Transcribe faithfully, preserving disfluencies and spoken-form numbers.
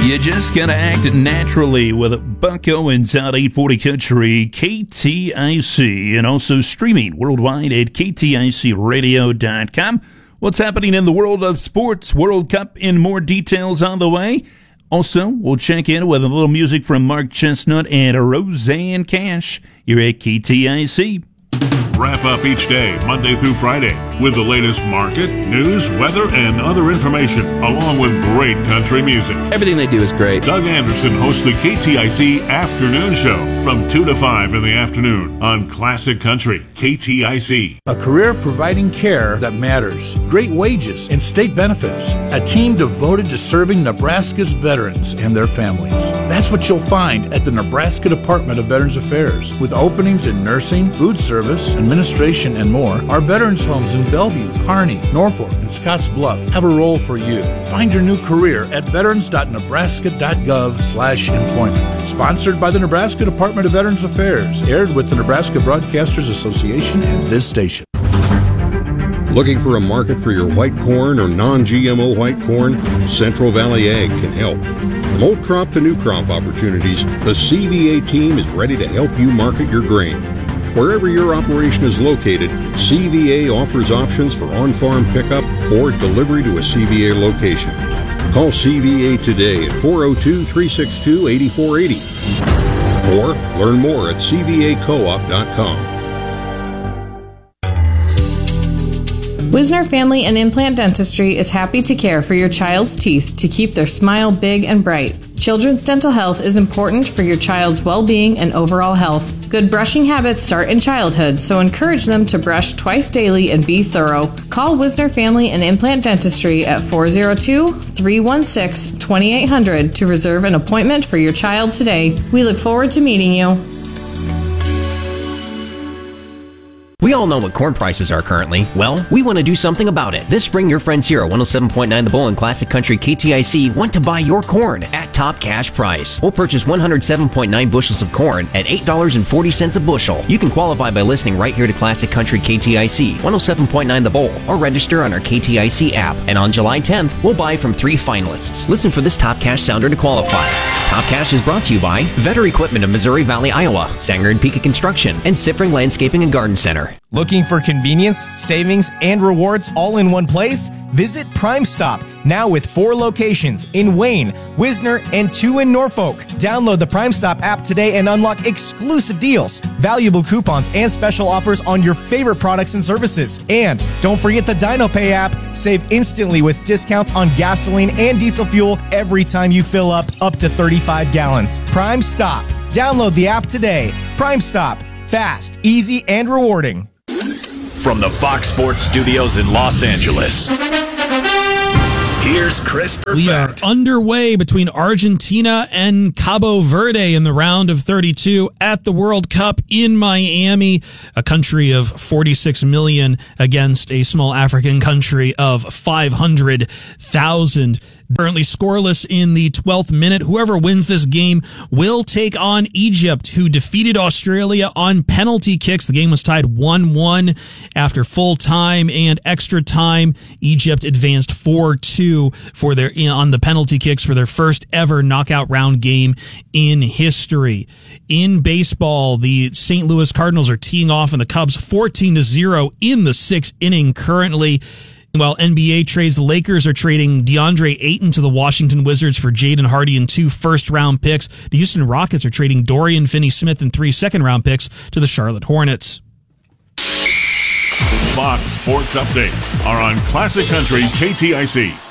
You just gotta act naturally with Buck Owens out eight forty Country, K T I C, and also streaming worldwide at K T I C radio dot com. What's happening in the world of sports? World Cup in more details on the way. Also, we'll check in with a little music from Mark Chestnut and Roseanne Cash. You're at K T I C. Wrap up each day, Monday through Friday, with the latest market, news, weather, and other information, along with great country music. Everything they do is great. Doug Anderson hosts the K T I C Afternoon Show from two to five in the afternoon on Classic Country, K T I C. A career providing care that matters, great wages and state benefits, a team devoted to serving Nebraska's veterans and their families. That's what you'll find at the Nebraska Department of Veterans Affairs, with openings in nursing, food service, administration, and more. Our veterans homes in Bellevue, Kearney, Norfolk, and Scotts Bluff have a role for you. Find your new career at veterans dot nebraska dot gov slash employment. Sponsored by the Nebraska Department of Veterans Affairs. Aired with the Nebraska Broadcasters Association and this station. Looking for a market for your white corn or non-G M O white corn? Central Valley Ag can help. From old crop to new crop opportunities, the C V A team is ready to help you market your grain. Wherever your operation is located, C V A offers options for on-farm pickup or delivery to a C V A location. Call C V A today at four oh two, three six two, eight four eight oh or learn more at c v a co op dot com. Wisner Family and Implant Dentistry is happy to care for your child's teeth to keep their smile big and bright. Children's dental health is important for your child's well-being and overall health. Good brushing habits start in childhood, so encourage them to brush twice daily and be thorough. Call Wisner Family and Implant Dentistry at four oh two, three one six, two eight hundred to reserve an appointment for your child today. We look forward to meeting you. We all know what corn prices are currently. Well, we want to do something about it. This spring, your friends here at one oh seven point nine The Bull and Classic Country K T I C want to buy your corn at top cash price. We'll purchase one hundred seven point nine bushels of corn at eight dollars and forty cents a bushel. You can qualify by listening right here to Classic Country K T I C, one oh seven point nine The Bull, or register on our K T I C app. And on July tenth, we'll buy from three finalists. Listen for this top cash sounder to qualify. Top Cash is brought to you by Vetter Equipment of Missouri Valley, Iowa, Sanger and Pika Construction, and Sifring Landscaping and Garden Center. Looking for convenience, savings, and rewards all in one place? Visit Prime Stop, now with four locations in Wayne, Wisner, and two in Norfolk. Download the Prime Stop app today and unlock exclusive deals, valuable coupons, and special offers on your favorite products and services. And don't forget the DinoPay app. Save instantly with discounts on gasoline and diesel fuel every time you fill up up to thirty-five gallons. Prime Stop. Download the app today. Prime Stop. Fast, easy, and rewarding. From the Fox Sports Studios in Los Angeles, here's Chris Perfect. We are underway between Argentina and Cabo Verde in the round of thirty-two at the World Cup in Miami, a country of forty-six million against a small African country of five hundred thousand. Currently scoreless in the twelfth minute. Whoever wins this game will take on Egypt, who defeated Australia on penalty kicks. The game was tied one one after full time and extra time. Egypt advanced four two for their on the penalty kicks for their first ever knockout round game in history. In baseball, the Saint Louis Cardinals are teeing off in the Cubs fourteen to zero in the sixth inning currently. While N B A trades, the Lakers are trading DeAndre Ayton to the Washington Wizards for Jaden Hardy and two first-round picks. The Houston Rockets are trading Dorian Finney-Smith and three second-round picks to the Charlotte Hornets. Fox Sports Updates are on Classic Country K T I C.